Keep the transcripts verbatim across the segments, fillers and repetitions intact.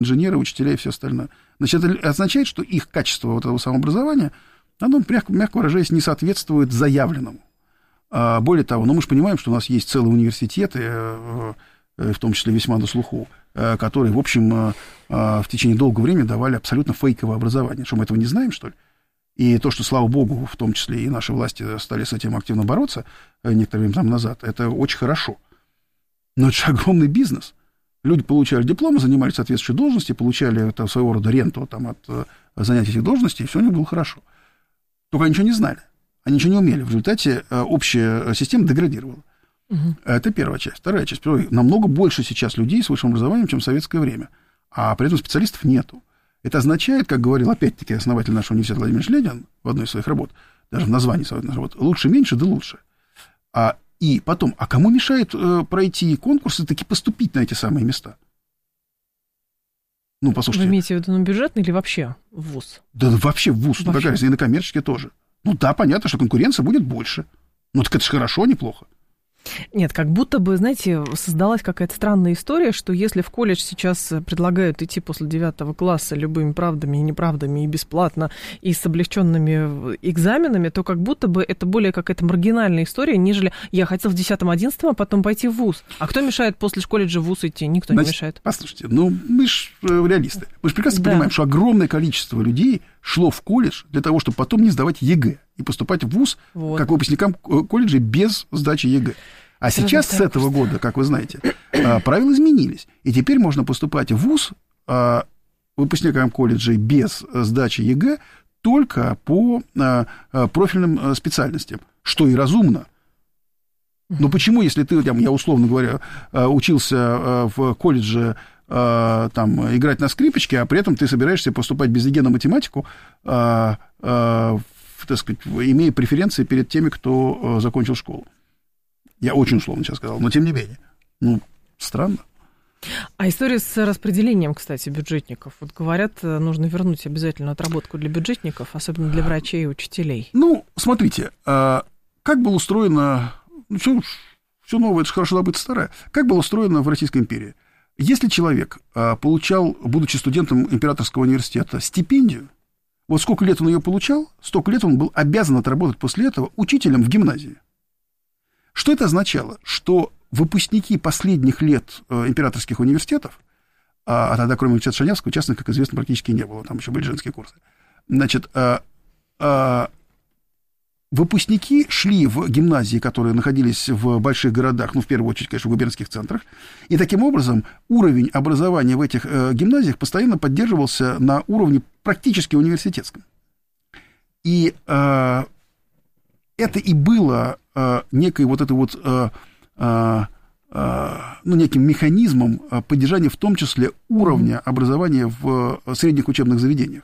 инженеры, учителя и все остальное. Значит, это означает, что их качество вот этого самообразования, оно, мягко, мягко выражаясь, не соответствует заявленному. А более того, ну, мы же понимаем, что у нас есть целые университеты, в том числе весьма на слуху, которые, в общем, в течение долгого времени давали абсолютно фейковое образование. Что, мы этого не знаем, что ли? И то, что, слава богу, в том числе и наши власти стали с этим активно бороться некоторое время там назад, это очень хорошо. Но это же огромный бизнес. Люди получали дипломы, занимали соответствующие должности, получали там, своего рода ренту там, от занятий этих должностей, и все у них было хорошо. Только они ничего не знали, они ничего не умели. В результате общая система деградировала. Угу. Это первая часть. Вторая часть. Намного больше сейчас людей с высшим образованием, чем в советское время, а при этом специалистов нету. Это означает, как говорил опять-таки основатель нашего университета Владимир Ленин в одной из своих работ, даже в названии своей работы, лучше меньше, да лучше. А, и потом, а кому мешает э, пройти конкурсы, таки поступить на эти самые места? Ну, послушайте. Вы имеете в виду на бюджетный или вообще в вуз? Да вообще в вуз, вообще. Ну, какая разница, и на коммерческий тоже. Ну да, понятно, что конкуренция будет больше. Ну так это же хорошо, неплохо. Нет, как будто бы, знаете, создалась какая-то странная история, что если в колледж сейчас предлагают идти после девятого класса любыми правдами и неправдами, и бесплатно, и с облегченными экзаменами, то как будто бы это более какая-то маргинальная история, нежели я хотел в десятом-одиннадцатом, а потом пойти в вуз. А кто мешает после колледжа в вуз идти? Никто Значит, не мешает. Послушайте, ну мы же реалисты. Мы же прекрасно да. понимаем, что огромное количество людей шло в колледж для того, чтобы потом не сдавать ЕГЭ и поступать в вуз вот. как выпускникам колледжа без сдачи ЕГЭ. А Сразу сейчас с этого просто. года, как вы знаете, правила изменились. И теперь можно поступать в вуз выпускникам колледжей без сдачи ЕГЭ только по профильным специальностям, что и разумно. Но почему, если ты, я условно говоря, учился в колледже там, играть на скрипочке, а при этом ты собираешься поступать без ЕГЭ на математику, так сказать, имея преференции перед теми, кто закончил школу? Я очень условно сейчас сказал, но тем не менее. Ну, странно. А история с распределением, кстати, бюджетников. Вот говорят, нужно вернуть обязательно отработку для бюджетников, особенно для врачей и учителей. Ну, смотрите, как было устроено... Ну, все, все новое, это же хорошо забыто старое. Как было устроено в Российской империи? Если человек получал, будучи студентом Императорского университета, стипендию, вот сколько лет он ее получал, столько лет он был обязан отработать после этого учителем в гимназии. Что это означало? Что выпускники последних лет императорских университетов, а тогда, кроме университета Шанявского, частных, как известно, практически не было, там еще были женские курсы, значит, выпускники шли в гимназии, которые находились в больших городах, ну, в первую очередь, конечно, в губернских центрах, и таким образом уровень образования в этих гимназиях постоянно поддерживался на уровне практически университетском. И это и было некой вот этой вот, ну, неким механизмом поддержания в том числе уровня образования в средних учебных заведениях.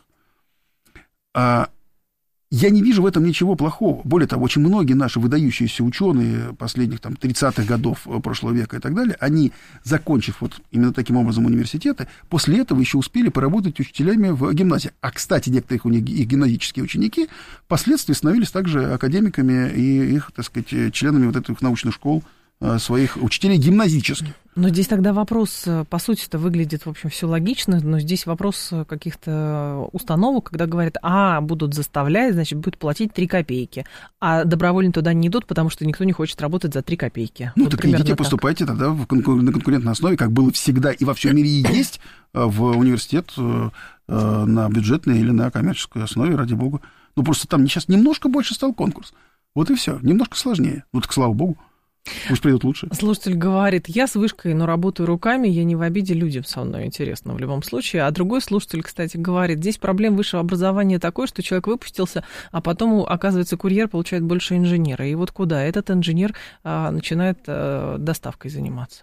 Я не вижу в этом ничего плохого. Более того, очень многие наши выдающиеся ученые последних там, тридцатых годов прошлого века и так далее, они, закончив вот именно таким образом университеты, после этого еще успели поработать учителями в гимназии. А, кстати, некоторые их гимназические ученики впоследствии становились также академиками и их, так сказать, членами вот этих научных школ своих учителей гимназических. Но здесь тогда вопрос, по сути-то, выглядит, в общем, все логично, но здесь вопрос каких-то установок, когда говорят, а, будут заставлять, значит, будут платить три копейки, а добровольно туда не идут, потому что никто не хочет работать за три копейки. Ну, вот так идите, так. поступайте тогда в конкур... на конкурентной основе, как было всегда и во всем мире и есть, в университет на бюджетной или на коммерческой основе, ради бога. Ну, просто там сейчас немножко больше стал конкурс. Вот и все, немножко сложнее. Ну, так слава богу. Пусть придут лучше. Слушатель говорит, я с вышкой, но работаю руками, я не в обиде, людям со мной интересно в любом случае. А другой слушатель, кстати, говорит, здесь проблема высшего образования такой, что человек выпустился, а потом, оказывается, курьер получает больше инженера. И вот куда этот инженер а, начинает а, доставкой заниматься?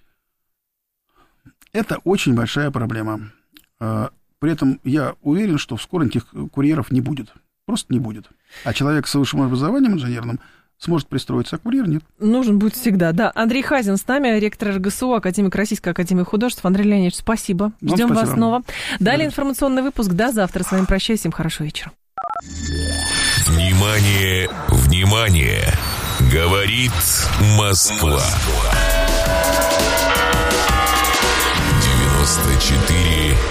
Это очень большая проблема. При этом я уверен, что вскоре этих курьеров не будет. Просто не будет. А человек с высшим образованием инженерным сможет пристроиться, а курьер нет. Нужен будет всегда, да. Андрей Хазин с нами, ректор эр гэ эс у, академик Российской академии художеств. Андрей Леонидович, спасибо. Ждем вас снова. Далее информационный выпуск. До завтра. С вами прощаюсь. Всем хорошего вечера. Внимание, внимание! Говорит Москва. девяносто четыре